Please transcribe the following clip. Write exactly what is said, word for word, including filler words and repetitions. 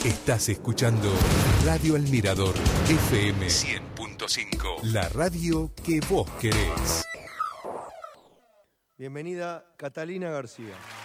Estás escuchando Radio El Mirador, F M cien punto cinco. La radio que vos querés. Bienvenida Catalina García.